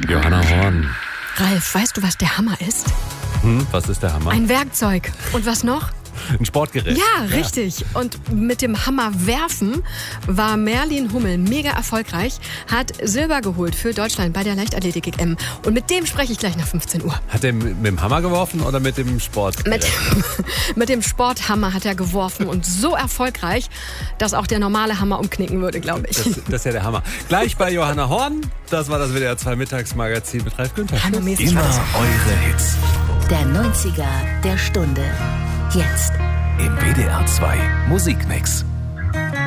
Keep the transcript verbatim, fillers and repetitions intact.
Johanna Horn. Ralf, weißt du, was der Hammer ist? Hm, was ist der Hammer? Ein Werkzeug. Und was noch? Ein Sportgerät. Ja, richtig. Und mit dem Hammer werfen war Merlin Hummel mega erfolgreich, hat Silber geholt für Deutschland bei der Leichtathletik-E M. Und mit dem spreche ich gleich nach fünfzehn Uhr. Hat er mit dem Hammer geworfen oder mit dem Sportgerät? Mit, mit dem Sporthammer hat er geworfen und so erfolgreich, dass auch der normale Hammer umknicken würde, glaube ich. Das, das ist ja der Hammer. Gleich bei Johanna Horn. Das war das W D R zwei Mittagsmagazin mit Ralf Günther. Hammermäßig Immer war das. eure Hits. Der neunziger der Stunde. Jetzt. Im W D R zwei Musikmix.